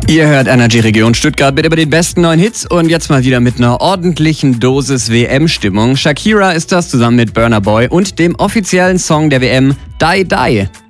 Ihr hört Energy Region Stuttgart mit über den besten neuen Hits und jetzt mal wieder mit einer ordentlichen Dosis WM-Stimmung. Shakira ist das zusammen mit Burna Boy und dem offiziellen Song der WM Die Die.